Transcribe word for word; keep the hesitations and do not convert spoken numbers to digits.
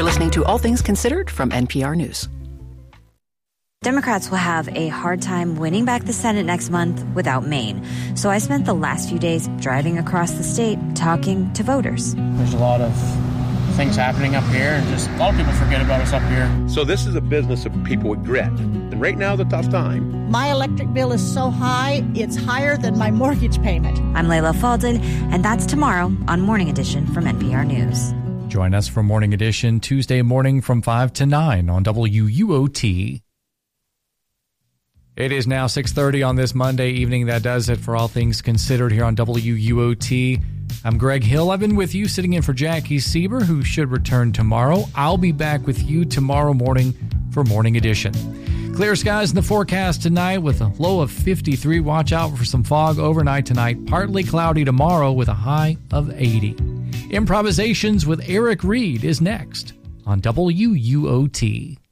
listening to All Things Considered from N P R News. Democrats will have a hard time winning back the Senate next month without Maine. So I spent the last few days driving across the state talking to voters. There's a lot of things happening up here, and just a lot of people forget about us up here. So this is a business of people with grit. And right now is a tough time. My electric bill is so high, it's higher than my mortgage payment. I'm Layla Faldin, and that's tomorrow on Morning Edition from N P R News. Join us for Morning Edition Tuesday morning from five to nine on W U O T. It is now six thirty on this Monday evening. That does it for All Things Considered here on W U O T. I'm Greg Hill. I've been with you sitting in for Jackie Sieber, who should return tomorrow. I'll be back with you tomorrow morning for Morning Edition. Clear skies in the forecast tonight with a low of fifty-three. Watch out for some fog overnight tonight. Partly cloudy tomorrow with a high of eighty. Improvisations with Eric Reed is next on W U O T.